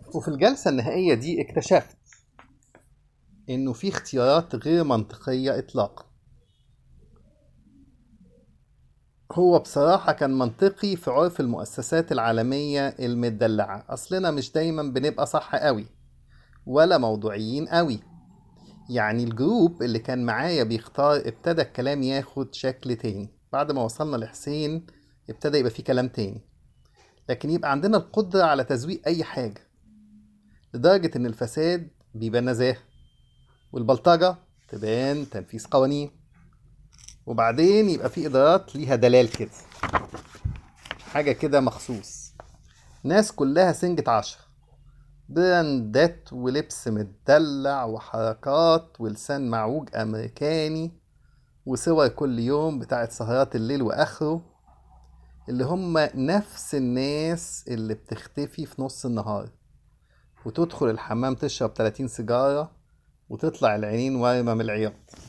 وفي الجلسة النهائية دي اكتشفت إنه في اختيارات غير منطقية إطلاقا. هو بصراحة كان منطقي في عرف المؤسسات العالمية المدلعة، أصلنا مش دايما بنبقى صح قوي ولا موضوعيين قوي. يعني الجروب اللي كان معايا بيختار ابتدى الكلام ياخد شكل تاني، بعد ما وصلنا لحسين ابتدى يبقى فيه كلام تاني، لكن يبقى عندنا القدرة على تزويق أي حاجة، لدرجة إن الفساد بيبان نزاهة والبلطجة تبان تنفيذ قوانين، وبعدين يبقى في إدارات ليها دلال كده، حاجة كده مخصوص، ناس كلها سنجة عشرة، براندات ولبس متدلع وحركات ولسان معوج أمريكاني وصور كل يوم بتاعت سهرات الليل وآخره، اللي هم نفس الناس اللي بتختفي في نص النهار وتدخل الحمام تشرب 30 سيجارة وتطلع العينين وارمة من العياط.